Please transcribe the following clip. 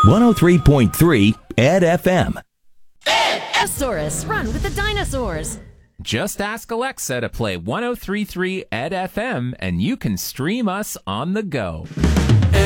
103.3 Ed FM. Edsaurus, run with the dinosaurs. Just ask Alexa to play 103.3 Ed FM and you can stream us on the go.